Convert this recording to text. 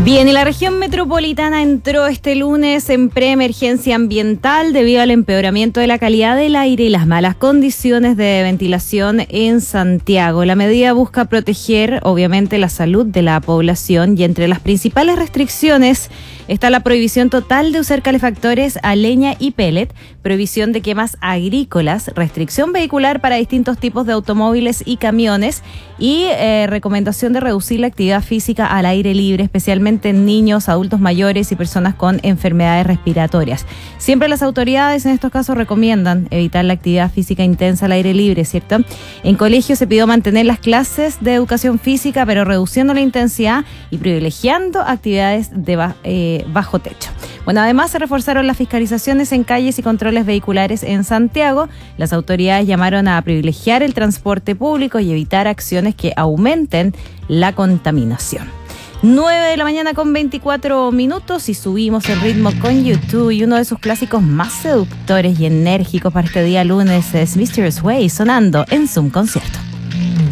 Bien, y la región metropolitana entró este lunes en preemergencia ambiental debido al empeoramiento de la calidad del aire y las malas condiciones de ventilación en Santiago. La medida busca proteger, obviamente, la salud de la población y entre las principales restricciones está la prohibición total de usar calefactores a leña y pellet, prohibición de quemas agrícolas, restricción vehicular para distintos tipos de automóviles y camiones y recomendación de reducir la actividad física al aire libre, especialmente en niños, adultos mayores y personas con enfermedades respiratorias. Siempre las autoridades en estos casos recomiendan evitar la actividad física intensa al aire libre, ¿cierto? En colegios se pidió mantener las clases de educación física, pero reduciendo la intensidad y privilegiando actividades de bajo techo. Bueno, además se reforzaron las fiscalizaciones en calles y controles vehiculares en Santiago. Las autoridades llamaron a privilegiar el transporte público y evitar acciones que aumenten la contaminación. 9 de la mañana con 24 minutos y subimos el ritmo con YouTube, y uno de sus clásicos más seductores y enérgicos para este día lunes es Mysterious Way, sonando en Zoom Concierto.